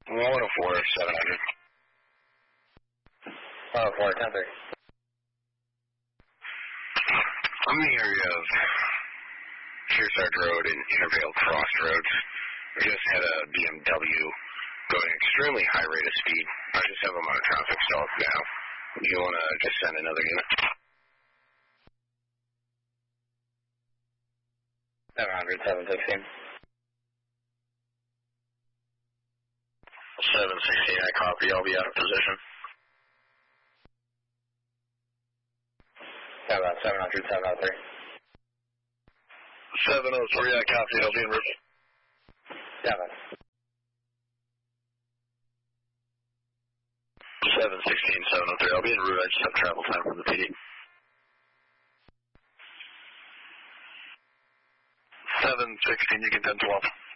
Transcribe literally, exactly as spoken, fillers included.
one oh four, seven hundred. one oh four, ten thirty. I'm in the area of Kearsarge Road and Intervale Crossroads. We just had a B M W going extremely high rate of speed. I just have them on a traffic stop now. Do you want to just send another unit? seven hundred, seven sixteen. seven sixteen, I copy. I'll be out of position. How about seven hundred, seven oh three? seven oh three, I copy. I'll be in route. seven. seven sixteen, seven oh three. I'll be en route. I just have travel time from the P D. seven sixteen, you can ten twelve.